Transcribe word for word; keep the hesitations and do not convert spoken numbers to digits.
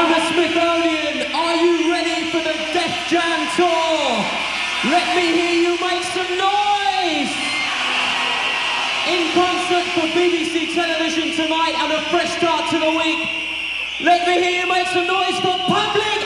Hammersmithonian, are you ready for the Def Jam Tour? Let me hear you make some noise! In concert for B B C television tonight and a fresh start to the week, let me hear you make some noise for Public